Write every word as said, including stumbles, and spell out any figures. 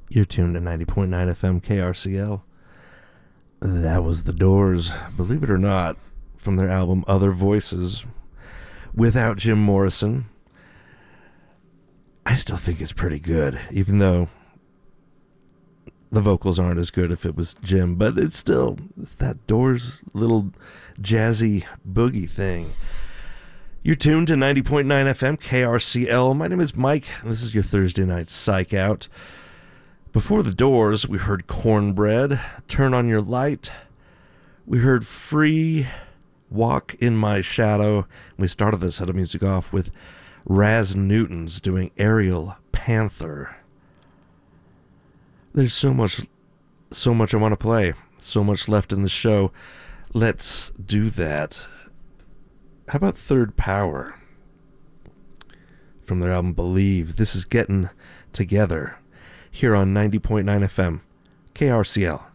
You're tuned to ninety point nine F M K R C L. That was The Doors, believe it or not, from their album Other Voices, without Jim Morrison. I still think it's pretty good, even though the vocals aren't as good if it was Jim, but it's still, it's that Doors little jazzy boogie thing. You're tuned to ninety point nine F M K R C L. My name is Mike, and this is your Thursday night Psych Out. Before The Doors, we heard Cornbread, Turn on Your Light. We heard Free, Walk in My Shadow. We started this set of music off with Raz Newton's doing Aerial Panther. There's so much, so much I want to play. So much left in the show. Let's do that. How about Third Power? From their album Believe. This is Getting Together. Here on ninety point nine F M, K R C L.